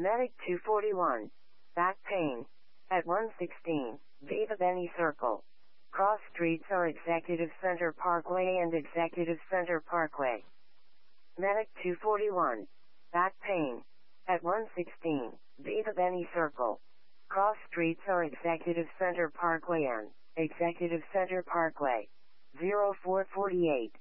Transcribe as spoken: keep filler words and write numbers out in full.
Medic two forty-one. Back pain. At one sixteen, Viva Beni Circle. Cross streets are Executive Center Parkway and Executive Center Parkway. Medic two forty-one. Back pain. At one sixteen, Viva Beni Circle. Cross streets are Executive Center Parkway and Executive Center Parkway. zero four four eight.